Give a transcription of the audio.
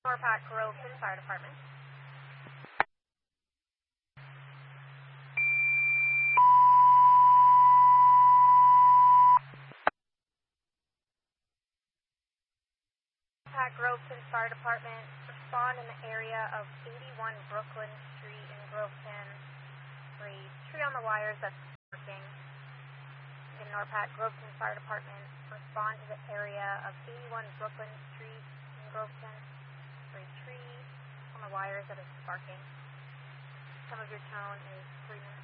Norpat Groveton Fire Department. Norpat Groveton Fire Department, respond in the area of 81 Brooklyn Street in Groveton for a tree on the wires that's working. Again, Norpat Groveton Fire Department, respond to the area of 81 Brooklyn Street in Groveton for a tree on the wires that is sparking. Some of your tone is 3 minutes.